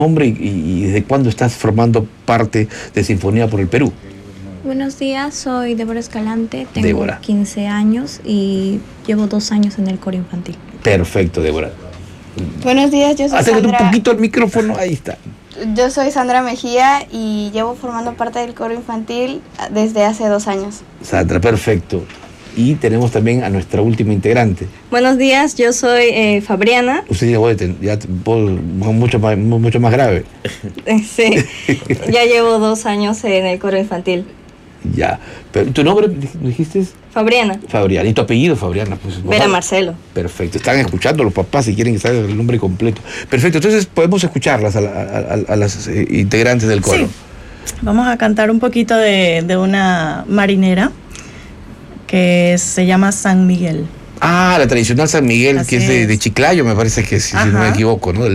Nombre y desde cuándo estás formando parte de Sinfonía por el Perú. Buenos días, soy Débora Escalante, tengo Débora. 15 años y llevo 2 años en el coro infantil. Perfecto, Débora. Buenos días, yo soy Acércate Sandra. un poquito al micrófono, ahí está. Yo soy Sandra Mejía y llevo formando parte del coro infantil desde hace 2 años. Sandra, perfecto. Y tenemos también a nuestra última integrante. Buenos días, yo soy Fabriana. Usted ya mucho más grave. Sí, ya llevo 2 años en el coro infantil. Ya. Pero, ¿tu nombre dijiste? Fabriana. Fabriana. ¿Y tu apellido, Fabriana? Pues, Vera Marcelo. Perfecto. Están escuchando los papás si quieren saber el nombre completo. Perfecto. Entonces podemos escucharlas a las integrantes del coro. Sí. Vamos a cantar un poquito de una marinera que se llama San Miguel. Ah, la tradicional San Miguel, Así que es de Chiclayo, me parece que si no me equivoco, ¿no?